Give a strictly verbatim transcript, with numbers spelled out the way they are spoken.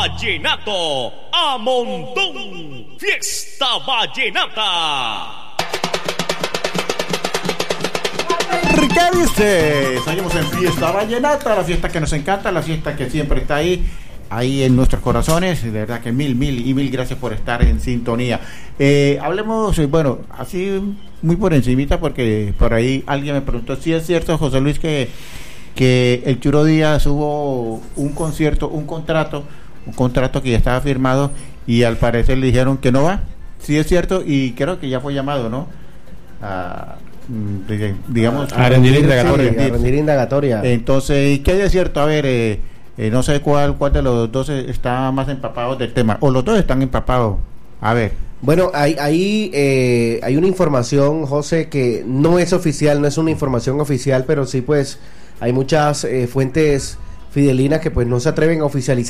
Vallenato a montón. Fiesta Vallenata. ¿Qué dice? Seguimos en Fiesta Vallenata, la fiesta que nos encanta, la fiesta que siempre está ahí, ahí en nuestros corazones. De verdad que mil, mil y mil gracias por estar en sintonía. Eh, hablemos, bueno, así muy por encimita, porque por ahí alguien me preguntó si es cierto, José Luis, que, que el Churo Díaz hubo un concierto, un contrato, un contrato que ya estaba firmado y al parecer le dijeron que no va. Sí es cierto, y creo que ya fue llamado, ¿no? A... digamos a rendir indagatoria, sí, a rendir indagatoria. Entonces, ¿qué hay de cierto? A ver, eh, eh, no sé cuál cuál de los dos está más empapado del tema, o los dos están empapados. A ver. Bueno, hay ahí eh, hay una información, José, que no es oficial, no es una información oficial, pero sí, pues hay muchas eh, fuentes fidelinas que pues no se atreven a oficializar